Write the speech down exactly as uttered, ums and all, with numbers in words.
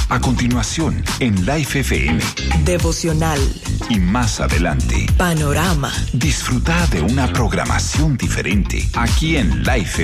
A continuación, en Life F M. Devocional. Y más adelante, Panorama. disfruta de una programación diferente aquí en Life